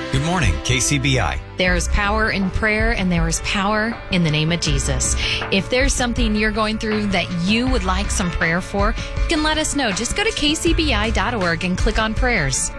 Good morning, KCBI. There is power in prayer and there is power in the name of Jesus. If there's something you're going through that you would like some prayer for, you can let us know. Just go to kcbi.org and click on prayers.